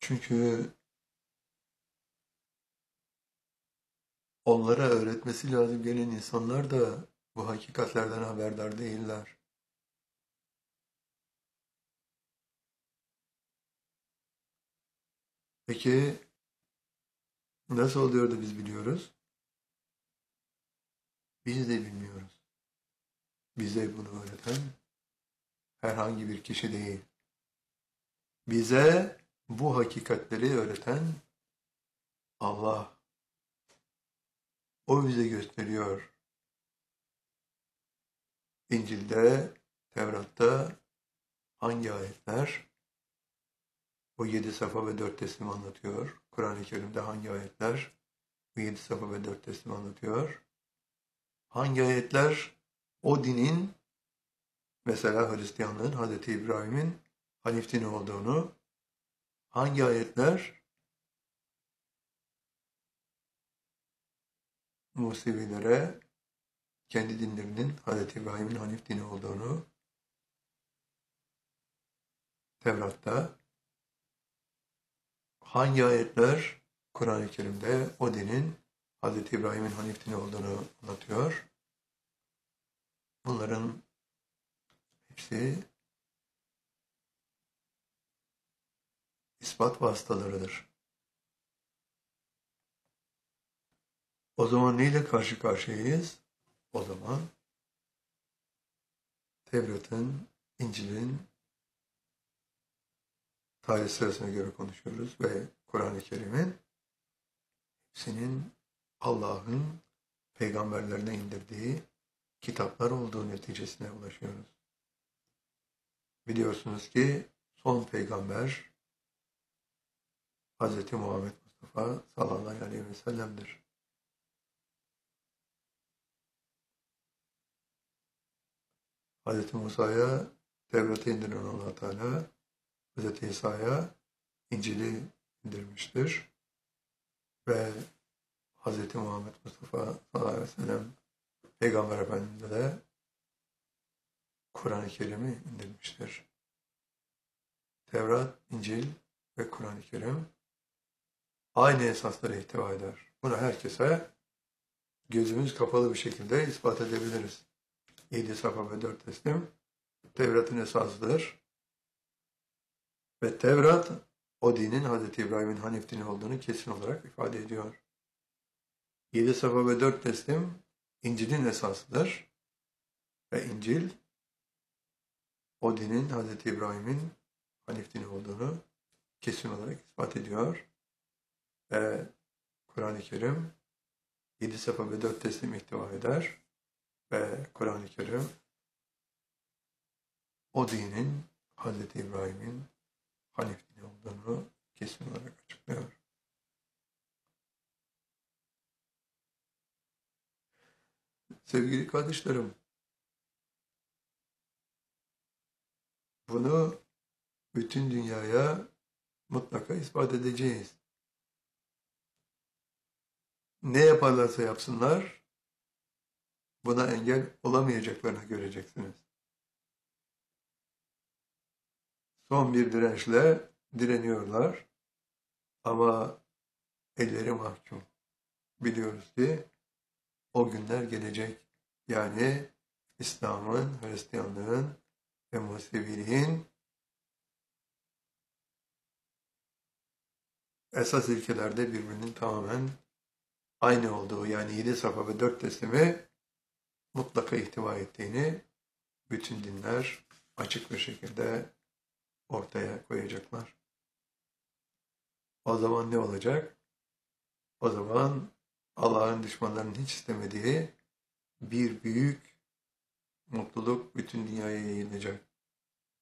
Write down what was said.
Çünkü onlara öğretmesi lazım gelen insanlar da bu hakikatlerden haberdar değiller. Peki nasıl oluyor da biz biliyoruz? Biz de bilmiyoruz. Bize bunu öğreten herhangi bir kişi değil. Bize bu hakikatleri öğreten Allah. O bize gösteriyor. İncil'de, Tevrat'ta hangi ayetler? O 7 safa ve 4 teslim anlatıyor. Kur'an-ı Kerim'de hangi ayetler? Bu 7 safa ve 4 teslim anlatıyor. Hangi ayetler o dinin, mesela Hristiyanlığın Hazreti İbrahim'in Hanif dini olduğunu, hangi ayetler Musevilere kendi dinlerinin Hazreti İbrahim'in Hanif dini olduğunu, Tevrat'ta hangi ayetler Kur'an-ı Kerim'de o dinin Hazreti İbrahim'in Hanif dini olduğunu anlatıyor. Bunların hepsi ispat vasıtalarıdır. O zaman neyle karşı karşıyayız? O zaman Tevrat'ın, İncil'in tarih sırasına göre konuşuyoruz ve Kur'an-ı Kerim'in hepsinin Allah'ın peygamberlerine indirdiği kitaplar olduğu neticesine ulaşıyoruz. Biliyorsunuz ki son peygamber Hz. Muhammed Mustafa sallallahu aleyhi ve sellem'dir. Hz. Musa'ya Tevrat'ı indiren Allah Teala Hz. İsa'ya İncil'i indirmiştir ve Hz. Muhammed Mustafa sallallahu aleyhi ve sellem Peygamber Efendimiz'e de Kur'an-ı Kerim'i indirmiştir. Tevrat, İncil ve Kur'an-ı Kerim aynı esasları ihtiva eder. Bunu herkese gözümüz kapalı bir şekilde ispat edebiliriz. 7 safa ve 4 teslim Tevrat'ın esasıdır. Ve Tevrat o dinin Hz. İbrahim'in Hanif dini olduğunu kesin olarak ifade ediyor. 7 safa ve 4 teslim İncil'in esasıdır. Ve İncil o dinin Hz. İbrahim'in Hanif dini olduğunu kesin olarak ispat ediyor. Ve Kur'an-ı Kerim 7 safa ve 4 teslim ihtiva eder. Ve Kur'an-ı Kerim o dinin Hz. İbrahim'in Hanif dini olduğunu kesin olarak açıklıyor. Sevgili kardeşlerim, bunu bütün dünyaya mutlaka ispat edeceğiz. Ne yaparlarsa yapsınlar, buna engel olamayacaklarını göreceksiniz. Son bir dirençle direniyorlar ama elleri mahkum. Biliyoruz ki o günler gelecek. Yani İslam'ın, Hristiyanlığın ve Museviliğin esas ilkelerde birbirinin tamamen aynı olduğu, yani 7 safa ve 4 teslimi mutlaka ihtiva ettiğini bütün dinler açık bir şekilde ortaya koyacaklar. O zaman ne olacak? O zaman Allah'ın düşmanlarının hiç istemediği bir büyük mutluluk bütün dünyaya yayılacak.